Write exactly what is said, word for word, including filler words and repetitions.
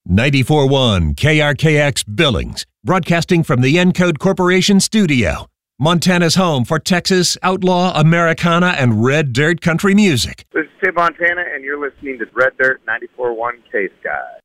ninety-four point one K R K X Billings, broadcasting from the Encode Corporation studio. Montana's home for Texas outlaw, Americana, and red dirt country music. This is Tim Montana, and you're listening to Red Dirt ninety-four point one K-Sky.